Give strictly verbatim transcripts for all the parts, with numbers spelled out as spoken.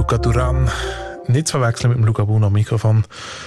Luca Duran. Nicht zu verwechseln mit dem Luca Buono am Mikrofon.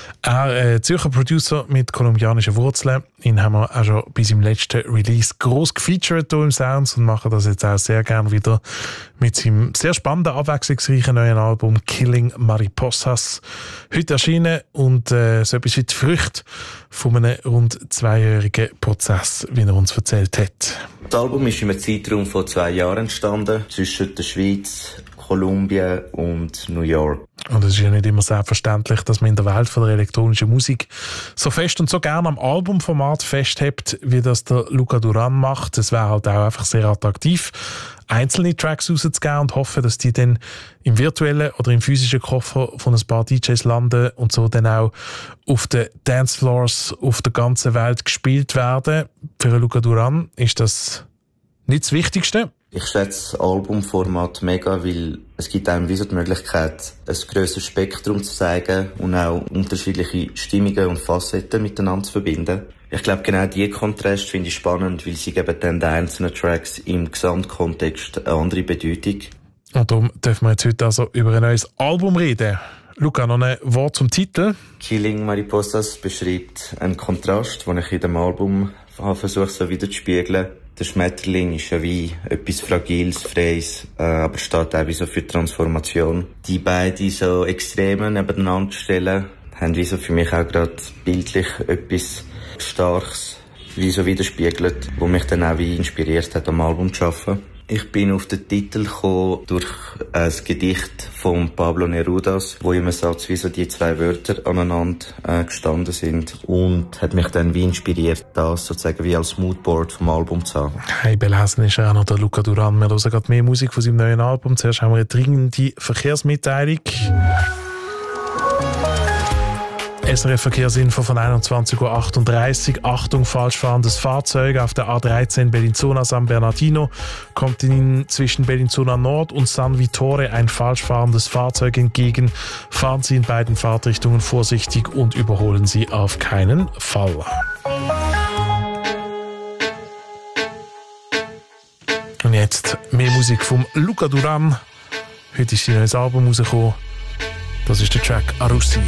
Er äh, Zürcher Producer mit kolumbianischen Wurzeln. Ihn haben wir auch schon bei seinem letzten Release gross gefeatured hier im Sounds und machen das jetzt auch sehr gerne wieder mit seinem sehr spannenden, abwechslungsreichen neuen Album Killing Mariposas. Heute erschienen und äh, so etwas wie die Früchte von einem rund zweijährigen Prozess, wie er uns erzählt hat. Das Album ist im Zeitraum von zwei Jahren entstanden, zwischen der Schweiz, Kolumbien und New York. Und es ist ja nicht immer selbstverständlich, dass man in der Welt von der elektronischen Musik so fest und so gerne am Albumformat festhält, wie das der Luca Duran macht. Es wäre halt auch einfach sehr attraktiv, einzelne Tracks rauszugeben und hoffen, dass die dann im virtuellen oder im physischen Koffer von ein paar D Js landen und so dann auch auf den Dancefloors auf der ganzen Welt gespielt werden. Für Luca Duran ist das nicht das Wichtigste. Ich schätze das Albumformat mega, weil es gibt einem wie so die Möglichkeit, ein grösseres Spektrum zu zeigen und auch unterschiedliche Stimmungen und Facetten miteinander zu verbinden. Ich glaube, genau diese Kontrast finde ich spannend, weil sie geben dann den einzelnen Tracks im Gesamtkontext eine andere Bedeutung. Und darum dürfen wir jetzt heute also über ein neues Album reden. Luca, noch ein Wort zum Titel. Killing Mariposas beschreibt einen Kontrast, den ich in dem Album versuche so wieder zu spiegeln. Der Schmetterling ist ja wie etwas Fragiles, Freies, äh, aber steht auch wie so für Transformation. Die beiden so Extremen nebeneinander stellen, haben wie so für mich auch gerade bildlich etwas Starkes wie so widerspiegelt, wo mich dann auch wie inspiriert hat, am Album zu arbeiten. Ich bin auf den Titel gekommen durch ein Gedicht von Pablo Nerudas, wo im Satz wie so die zwei Wörter aneinander äh, gestanden sind und hat mich dann wie inspiriert, das sozusagen wie als Moodboard vom Album zu haben. Hey, belesen ist auch noch der Luca Duran. Wir hören gerade mehr Musik von seinem neuen Album. Zuerst haben wir eine dringende Verkehrsmitteilung. S R F-Verkehrsinfo von einundzwanzig Uhr achtunddreißig. Achtung, falsch fahrendes Fahrzeug auf der A dreizehn Bellinzona San Bernardino. Kommt Ihnen zwischen Bellinzona Nord und San Vittore ein falsch fahrendes Fahrzeug entgegen. Fahren Sie in beiden Fahrtrichtungen vorsichtig und überholen Sie auf keinen Fall. Und jetzt mehr Musik vom Luca Duran. Heute ist sein neues Album rausgekommen. Das ist der Track Arussi.